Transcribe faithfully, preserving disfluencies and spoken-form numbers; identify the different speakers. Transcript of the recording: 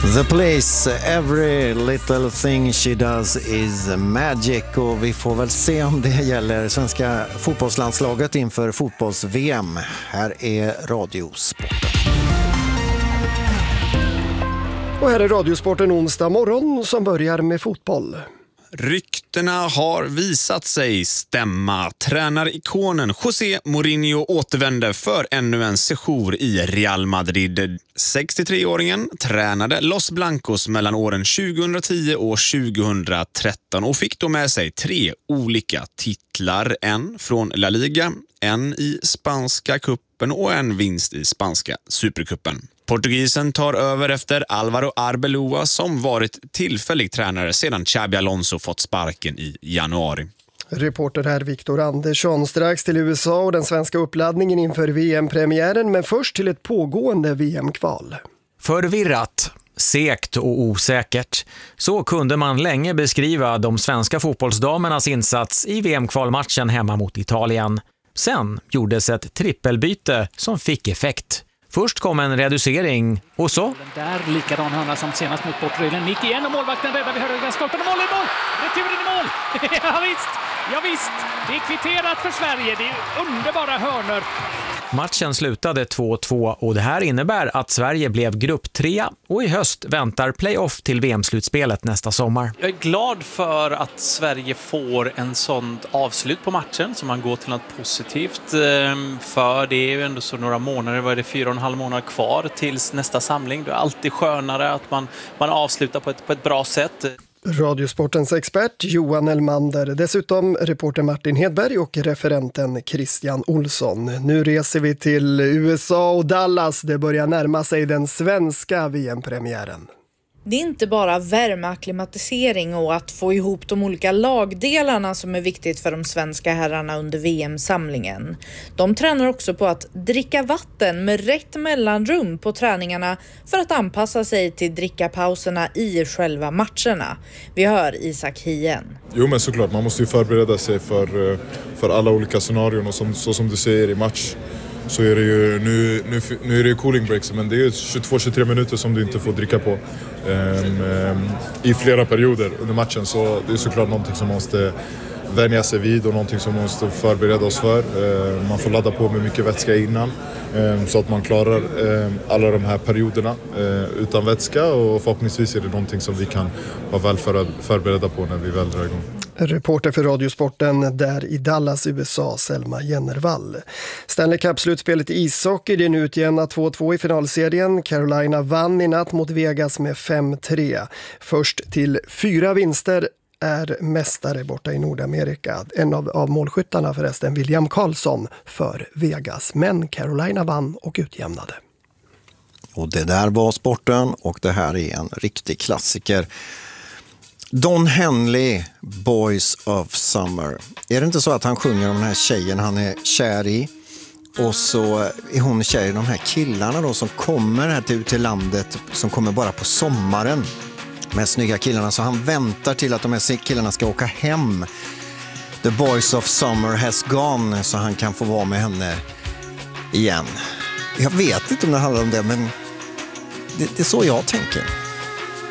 Speaker 1: The Police, every little thing she does is magic, och vi får väl se om det gäller svenska fotbollslandslaget inför fotbolls-V M. Här är Radiosporten.
Speaker 2: Och här är Radiosporten onsdag morgon som börjar med fotboll.
Speaker 3: Ryktena har visat sig stämma. Tränarikonen José Mourinho återvände för ännu en sejour i Real Madrid. sextiotreåringen tränade Los Blancos mellan åren tjugohundratio och tjugohundratretton och fick då med sig tre olika titlar. En från La Liga, en i spanska kuppen och en vinst i spanska superkuppen. Portugisen tar över efter Álvaro Arbeloa som varit tillfällig tränare sedan Xabi Alonso fått sparken i januari.
Speaker 2: Reporter här Viktor Andersson. Strax till U S A och den svenska uppladdningen inför V M-premiären, men först till ett pågående V M-kval.
Speaker 4: Förvirrat, segt och osäkert. Så kunde man länge beskriva de svenska fotbollsdamernas insats i V M-kvalmatchen hemma mot Italien. Sen gjordes ett trippelbyte som fick effekt. Först kom en reducering och så...
Speaker 5: Den där likadan hörna som senast mot bortregeln. Nick igen och målvakten räddar vid högra stolpen och mål i mål! Returen i mål! ja visst, ja visst! Det är kvitterat för Sverige, det är underbara hörnor.
Speaker 4: Matchen slutade två två och det här innebär att Sverige blev grupp tre och i höst väntar playoff till V M-slutspelet nästa sommar.
Speaker 6: Jag är glad för att Sverige får en sån avslut på matchen så man går till något positivt. För det är ju ändå så några månader, vad är det, fyra och en halv månad kvar tills nästa samling. Det är alltid skönare att man, man avslutar på ett, på ett bra sätt.
Speaker 2: Radiosportens expert Johan Elmander, dessutom reporter Martin Hedberg och referenten Christian Olsson. Nu reser vi till U S A och Dallas. Det börjar närma sig den svenska V M-premiären.
Speaker 7: Det är inte bara värmeakklimatisering och att få ihop de olika lagdelarna som är viktigt för de svenska herrarna under V M-samlingen. De tränar också på att dricka vatten med rätt mellanrum på träningarna för att anpassa sig till drickapauserna i själva matcherna. Vi hör Isak Hien.
Speaker 8: Jo, men såklart, man måste ju förbereda sig för, för alla olika scenarion och som, så som du säger i match. Så är det ju, nu, nu, nu är det ju cooling breaks, men det är ju tjugotvå till tjugotre minuter som du inte får dricka på um, um, i flera perioder under matchen. Så det är såklart någonting som man måste vänja sig vid och någonting som man måste förbereda oss för. Uh, man får ladda på med mycket vätska innan um, så att man klarar um, alla de här perioderna uh, utan vätska, och förhoppningsvis är det någonting som vi kan vara väl för, förberedda på när vi väl drar igång.
Speaker 2: Reporter för Radiosporten där i Dallas, U S A, Selma Jennervall. Stanley Cup-slutspelet i ishockey, det är nu utjämnat två två i finalserien. Carolina vann i natt mot Vegas med fem tre. Först till fyra vinster är mästare borta i Nordamerika. En av, av målskyttarna förresten, William Karlsson för Vegas. Men Carolina vann och utjämnade.
Speaker 1: Och det där var sporten, och det här är en riktig klassiker. Don Henley, Boys of Summer. Är det inte så att han sjunger om den här tjejen han är kär i? Och så är hon kär i de här killarna då som kommer här till, till landet, som kommer bara på sommaren. De här snygga killarna, så han väntar till att de här killarna ska åka hem. The Boys of Summer has gone, så han kan få vara med henne igen. Jag vet inte om det handlar om det, men det, det är så jag tänker.